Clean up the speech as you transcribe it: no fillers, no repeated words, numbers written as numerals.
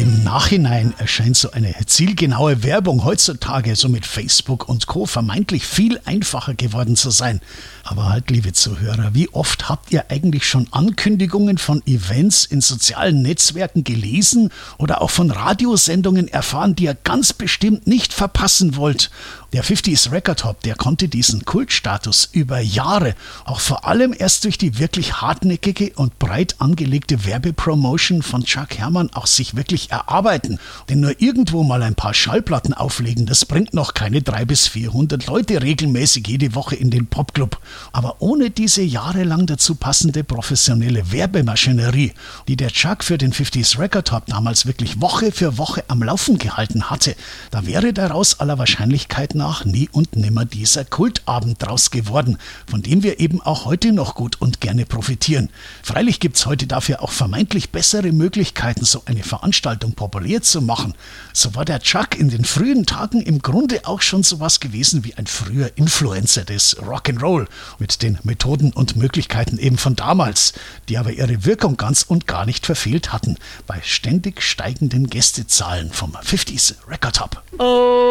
Im Nachhinein erscheint so eine zielgenaue Werbung heutzutage, so mit Facebook und Co., vermeintlich viel einfacher geworden zu sein. Aber halt, liebe Zuhörer, wie oft habt ihr eigentlich schon Ankündigungen von Events in sozialen Netzwerken gelesen oder auch von Radiosendungen erfahren, die ihr ganz bestimmt nicht verpassen wollt? Der 50s Record Hop, der konnte diesen Kultstatus über Jahre, auch vor allem erst durch die wirklich hartnäckige und breit angelegte Werbepromotion von Chuck Herrmann auch sich wirklich erarbeiten. Denn nur irgendwo mal ein paar Schallplatten auflegen, das bringt noch keine 300 bis 400 Leute regelmäßig jede Woche in den Popclub. Aber ohne diese jahrelang dazu passende professionelle Werbemaschinerie, die der Chuck für den 50s Record Hop damals wirklich Woche für Woche am Laufen gehalten hatte, da wäre daraus aller Wahrscheinlichkeit nach nie und nimmer dieser Kultabend draus geworden, von dem wir eben auch heute noch gut und gerne profitieren. Freilich gibt's heute dafür auch vermeintlich bessere Möglichkeiten, so eine Veranstaltung populär zu machen. So war der Chuck in den frühen Tagen im Grunde auch schon sowas gewesen wie ein früher Influencer des Rock'n'Roll mit den Methoden und Möglichkeiten eben von damals, die aber ihre Wirkung ganz und gar nicht verfehlt hatten bei ständig steigenden Gästezahlen vom 50s Record Hop.